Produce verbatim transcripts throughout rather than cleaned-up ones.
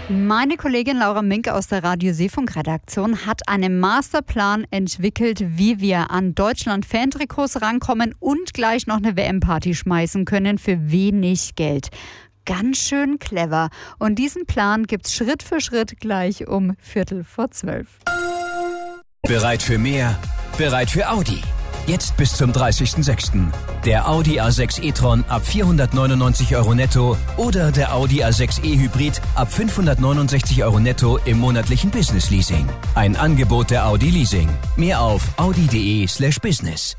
Meine Kollegin Laura Mink aus der Radio Seefunk-Redaktion hat einen Masterplan entwickelt, wie wir an Deutschland-Fan-Trikots rankommen und gleich noch eine W M-Party schmeißen können für wenig Geld. Ganz schön clever. Und diesen Plan gibt's Schritt für Schritt gleich um Viertel vor zwölf. Bereit für mehr? Bereit für Audi? Jetzt bis zum dreißigsten sechsten Der Audi A sechs e-tron ab vierhundertneunundneunzig Euro netto oder der Audi A sechs e-Hybrid ab fünfhundertneunundsechzig Euro netto im monatlichen Business Leasing. Ein Angebot der Audi Leasing. Mehr auf audi.de slash business.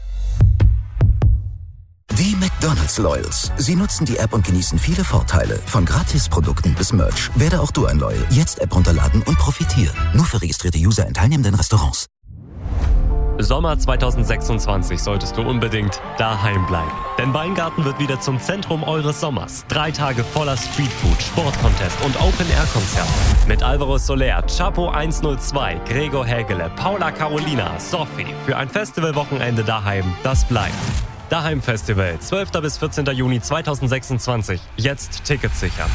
Die McDonald's Loyals. Sie nutzen die App und genießen viele Vorteile. Von Gratisprodukten bis Merch. Werde auch du ein Loyal. Jetzt App runterladen und profitieren. Nur für registrierte User in teilnehmenden Restaurants. Sommer zweitausendsechsundzwanzig solltest du unbedingt daheim bleiben. Denn Weingarten wird wieder zum Zentrum eures Sommers. Drei Tage voller Streetfood, Sportcontest und Open-Air-Konzerte. Mit Alvaro Soler, Chapo hundertzwei, Gregor Hägele, Paula Carolina, Sophie. Für ein Festivalwochenende daheim, das bleibt. Daheim Festival, zwölften bis vierzehnten Juni zweitausendsechsundzwanzig. Jetzt Tickets sichern.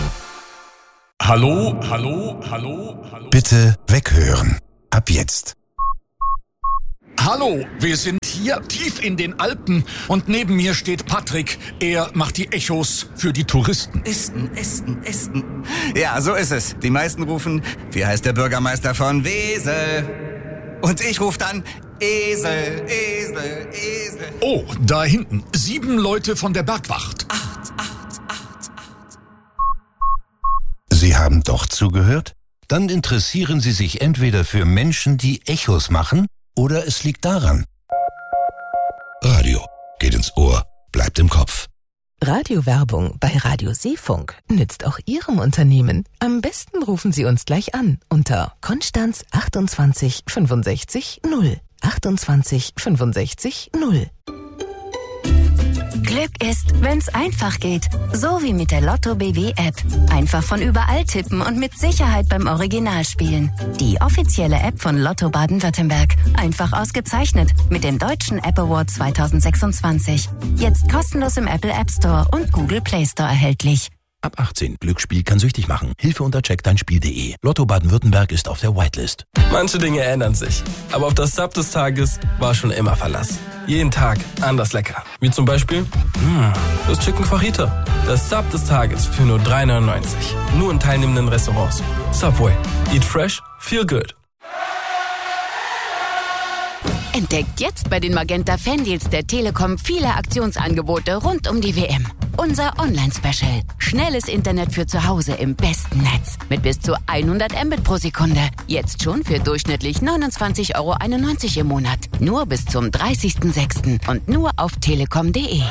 Hallo, hallo, hallo, hallo. Bitte weghören. Ab jetzt. Hallo, wir sind hier tief in den Alpen und neben mir steht Patrick. Er macht die Echos für die Touristen. Esten, Esten, Esten. Ja, so ist es. Die meisten rufen, wie heißt der Bürgermeister von Wesel? Und ich rufe dann Esel, Esel, Esel. Oh, da hinten. Sieben Leute von der Bergwacht. Acht, acht, acht, acht. Sie haben doch zugehört? Dann interessieren Sie sich entweder für Menschen, die Echos machen, oder es liegt daran. Radio geht ins Ohr, bleibt im Kopf. Radiowerbung bei Radio Seefunk nützt auch Ihrem Unternehmen. Am besten rufen Sie uns gleich an unter Konstanz achtundzwanzig fünfundsechzig null. achtundzwanzig fünfundsechzig null. Glück ist, wenn's einfach geht. So wie mit der Lotto B W App. Einfach von überall tippen und mit Sicherheit beim Original spielen. Die offizielle App von Lotto Baden-Württemberg. Einfach ausgezeichnet mit dem Deutschen App Award zweitausendsechsundzwanzig. Jetzt kostenlos im Apple App Store und Google Play Store erhältlich. Ab achtzehn. Glücksspiel kann süchtig machen. Hilfe unter check dein Spiel punkt de. Lotto Baden-Württemberg ist auf der Whitelist. Manche Dinge ändern sich. Aber auf das Sub des Tages war schon immer Verlass. Jeden Tag anders lecker. Wie zum Beispiel mh, das Chicken Fajita. Das Sub des Tages für nur drei neunundneunzig. Nur in teilnehmenden Restaurants. Subway. Eat fresh, feel good. Entdeckt jetzt bei den Magenta Fandeals der Telekom viele Aktionsangebote rund um die W M. Unser Online-Special. Schnelles Internet für zu Hause im besten Netz. Mit bis zu hundert Mbit pro Sekunde. Jetzt schon für durchschnittlich neunundzwanzig Euro einundneunzig im Monat. Nur bis zum dreißigsten sechsten und nur auf telekom punkt de.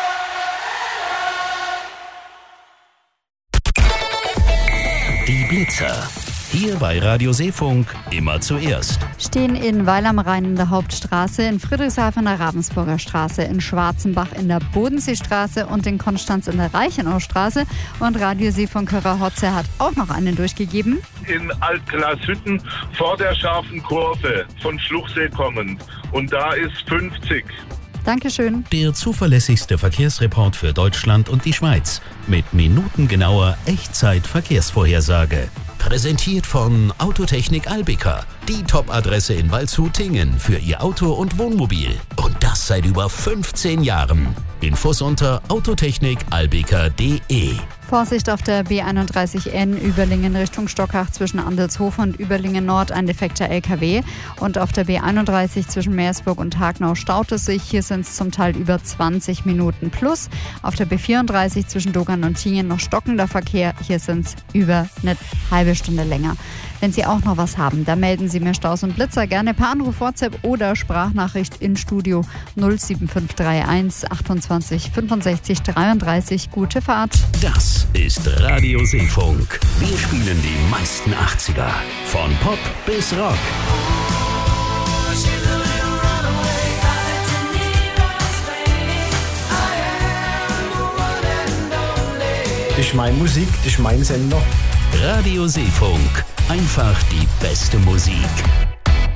Die Blitzer. Hier bei Radio Seefunk immer zuerst. Stehen in Weil am Rhein in der Hauptstraße, in Friedrichshafen in der Ravensburger Straße, in Schwarzenbach in der Bodenseestraße und in Konstanz in der Reichenaustraße. Und Radio Seefunk-Hörer Hotze hat auch noch einen durchgegeben. In Altglashütten vor der scharfen Kurve von Schluchsee kommend. Und da ist fünfzig. Dankeschön. Der zuverlässigste Verkehrsreport für Deutschland und die Schweiz. Mit minutengenauer Echtzeit-Verkehrsvorhersage. Präsentiert von Autotechnik Albica. Die Top-Adresse in Waldshut-Tingen für Ihr Auto und Wohnmobil. Und das seit über fünfzehn Jahren. Infos unter autotechnik albica punkt de. Vorsicht auf der B einunddreißig N Überlingen Richtung Stockach zwischen Andelshofen und Überlingen Nord ein defekter L K W. Und auf der B einunddreißig zwischen Meersburg und Hagenau staut es sich. Hier sind es zum Teil über zwanzig Minuten plus. Auf der B vierunddreißig zwischen Dogern und Tingen noch stockender Verkehr. Hier sind es über eine halbe Stunde länger. Wenn Sie auch noch was haben, dann melden Sie mir Staus und Blitzer gerne per Anruf, WhatsApp oder Sprachnachricht in Studio null sieben fünf drei eins achtundzwanzig fünfundsechzig dreiunddreißig. Gute Fahrt. Das ist Radio Seefunk. Wir spielen die meisten achtziger. Von Pop bis Rock. Das ist meine Musik, das ist mein Sender. Radio Seefunk. Einfach die beste Musik.